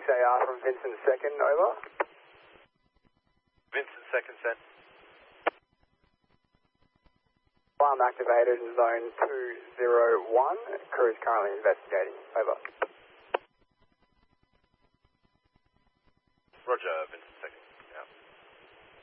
6AR from Vincent 2nd, over. Vincent 2nd, sent. Alarm activated in zone 201. Crew is currently investigating, over. Roger, Vincent 2nd.